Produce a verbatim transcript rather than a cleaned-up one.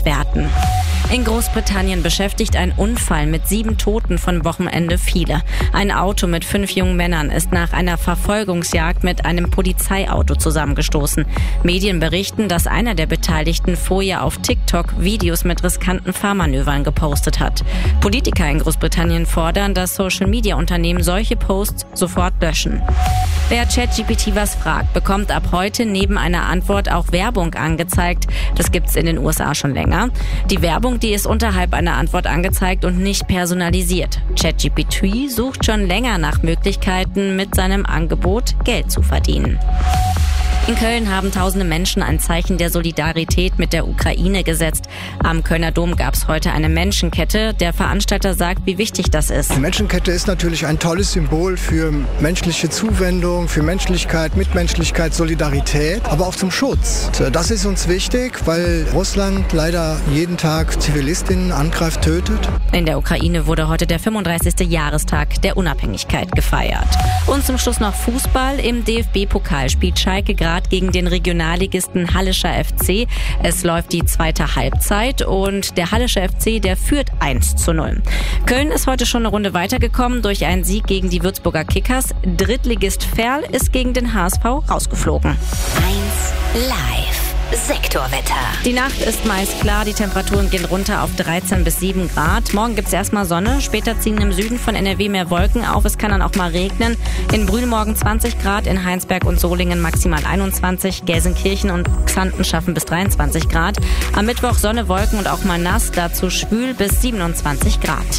Richtwerten. In Großbritannien beschäftigt ein Unfall mit sieben Toten von Wochenende viele. Ein Auto mit fünf jungen Männern ist nach einer Verfolgungsjagd mit einem Polizeiauto zusammengestoßen. Medien berichten, dass einer der Beteiligten vorher auf TikTok Videos mit riskanten Fahrmanövern gepostet hat. Politiker in Großbritannien fordern, dass Social-Media-Unternehmen solche Posts sofort löschen. Wer ChatGPT was fragt, bekommt ab heute neben einer Antwort auch Werbung angezeigt. Das gibt's in den U S A schon länger. Die Werbung, die ist unterhalb einer Antwort angezeigt und nicht personalisiert. ChatGPT sucht schon länger nach Möglichkeiten, mit seinem Angebot Geld zu verdienen. In Köln haben tausende Menschen ein Zeichen der Solidarität mit der Ukraine gesetzt. Am Kölner Dom gab es heute eine Menschenkette. Der Veranstalter sagt, wie wichtig das ist. Die Menschenkette ist natürlich ein tolles Symbol für menschliche Zuwendung, für Menschlichkeit, Mitmenschlichkeit, Solidarität, aber auch zum Schutz. Das ist uns wichtig, weil Russland leider jeden Tag Zivilistinnen angreift, tötet. In der Ukraine wurde heute der fünfunddreißigste Jahrestag der Unabhängigkeit gefeiert. Und zum Schluss noch Fußball. Im D F B-Pokal spielt Schalke gerade gegen den Regionalligisten Hallischer F C. Es läuft die zweite Halbzeit und der Hallische F C, der führt eins zu null. Köln ist heute schon eine Runde weitergekommen durch einen Sieg gegen die Würzburger Kickers. Drittligist Ferl ist gegen den H S V rausgeflogen. eins live. Sektorwetter. Die Nacht ist meist klar, die Temperaturen gehen runter auf dreizehn bis sieben Grad. Morgen gibt's erstmal Sonne, später ziehen im Süden von N R W mehr Wolken auf. Es kann dann auch mal regnen. In Brühl morgen zwanzig Grad, in Heinsberg und Solingen maximal einundzwanzig, Gelsenkirchen und Xanten schaffen bis dreiundzwanzig Grad. Am Mittwoch Sonne, Wolken und auch mal nass, dazu schwül bis siebenundzwanzig Grad.